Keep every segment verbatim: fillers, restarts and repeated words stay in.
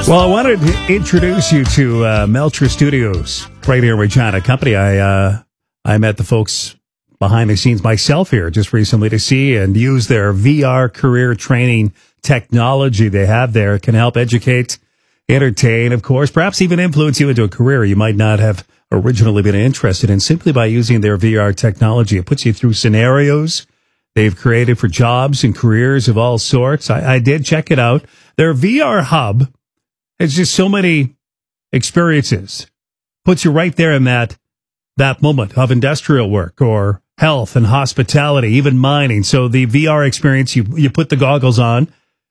Well, I wanted to introduce you to uh, Melcher Studios right here in Regina. Company I uh, I met the folks behind the scenes myself here just recently to see and use their V R career training technology they have there. It can help educate, entertain, of course, perhaps even influence you into a career you might not have originally been interested in simply by using their V R technology. It puts you through scenarios they've created for jobs and careers of all sorts. I, I did check it out. Their V R hub, it's just so many experiences. Puts you right there in that that moment of industrial work or health and hospitality, even mining. So the V R experience, you you put the goggles on,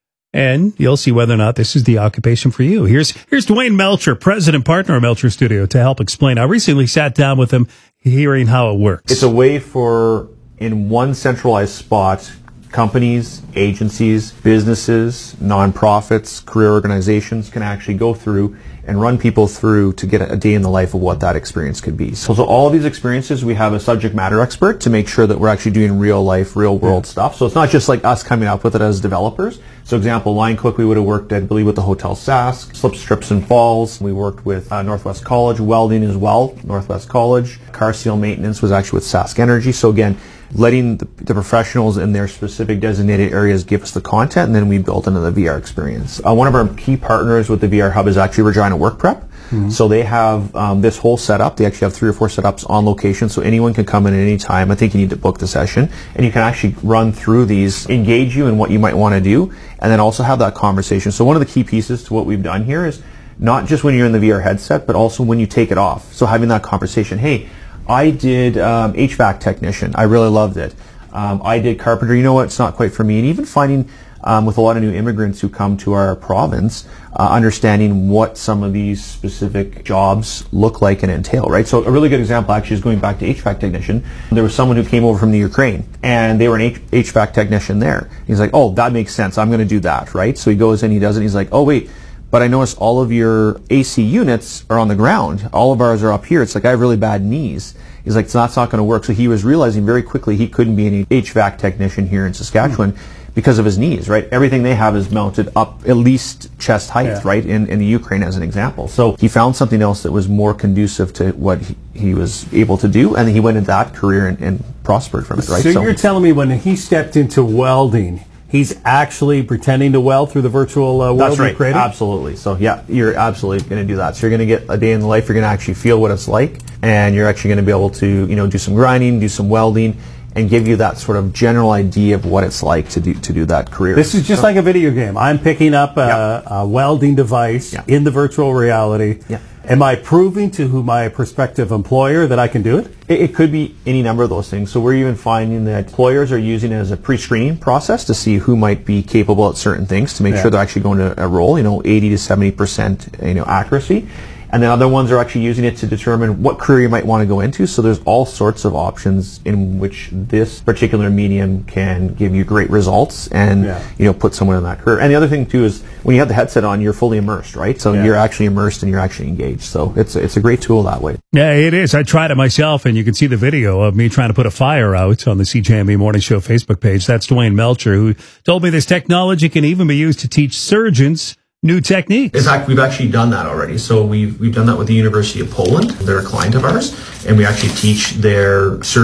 and you'll see whether or not this is the occupation for you. Here's here's Dwayne Melcher, president partner of Melcher Studio, to help explain. I recently sat down with him, hearing how it works. It's a way for, in one centralized spot, companies, agencies, businesses, nonprofits, career organizations can actually go through and run people through to get a day in the life of what that experience could be. So, so all of these experiences, we have a subject matter expert to make sure that we're actually doing real life, real world yeah. stuff. So it's not just like us coming up with it as developers. So example, line cook, we would have worked, I believe, with the Hotel Sask, slip strips and falls. We worked with uh, Northwest College, welding as well, Northwest College. Car seal maintenance was actually with Sask Energy. So again, letting the, the professionals in their specific designated areas give us the content, and then we build into the V R experience. Uh, one of our key partners with the V R Hub is actually Regina Work Prep. Mm-hmm. So they have um, this whole setup. They actually have three or four setups on location, so anyone can come in at any time. I think you need to book the session, and you can actually run through these, engage you in what you might want to do, and then also have that conversation. So one of the key pieces to what we've done here is not just when you're in the V R headset, but also when you take it off. So having that conversation, hey, I did um, H V A C technician. I really loved it. Um, I did carpenter. You know what? It's not quite for me. And even finding um, with a lot of new immigrants who come to our province, uh, understanding what some of these specific jobs look like and entail, right? So a really good example actually is going back to H V A C technician. There was someone who came over from the Ukraine, and they were an H- HVAC technician there. He's like, oh, that makes sense. I'm going to do that, right? So he goes in, he does it. He's like, oh, wait. But I noticed all of your A C units are on the ground. All of ours are up here. It's like, I have really bad knees. He's like, so that's not going to work. So he was realizing very quickly he couldn't be an H V A C technician here in Saskatchewan mm-hmm. because of his knees, right? Everything they have is mounted up at least chest height, yeah. right, in, in the Ukraine as an example. So he found something else that was more conducive to what he, he was able to do, and he went into that career and, and prospered from it, right? So, so you're telling me when he stepped into welding, he's actually pretending to weld through the virtual uh, welding That's right, creator? Absolutely. So yeah, you're absolutely going to do that. So you're going to get a day in the life. You're going to actually feel what it's like, and you're actually going to be able to, you know, do some grinding, do some welding, and give you that sort of general idea of what it's like to do to do that career. This is just so, like a video game. I'm picking up a, yeah. a welding device yeah. in the virtual reality. Yeah. Am I proving to who my prospective employer that I can do it? it? It could be any number of those things. So we're even finding that employers are using it as a pre-screening process to see who might be capable at certain things to make yeah. sure they're actually going to a role, you know, eighty to seventy percent, you know, accuracy. And then other ones are actually using it to determine what career you might want to go into. So there's all sorts of options in which this particular medium can give you great results and, yeah. you know, put someone in that career. And the other thing too is when you have the headset on, you're fully immersed, right? So yeah. you're actually immersed and you're actually engaged. So it's, it's a great tool that way. Yeah, it is. I tried it myself, and you can see the video of me trying to put a fire out on the C J M E Morning Show Facebook page. That's Dwayne Melcher, who told me this technology can even be used to teach surgeons new techniques. Exactly. We've actually done that already. So we've we've done that with the University of Poland. They're a client of ours, and we actually teach their surgeons